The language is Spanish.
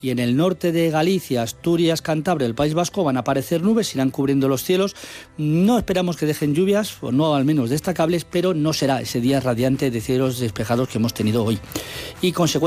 Y en el norte de Galicia, Asturias, Cantabria, el País Vasco van a aparecer nubes, irán cubriendo los cielos. No esperamos que dejen lluvias, o no al menos destacables, pero no será ese día radiante de cielos despejados que hemos tenido hoy. Y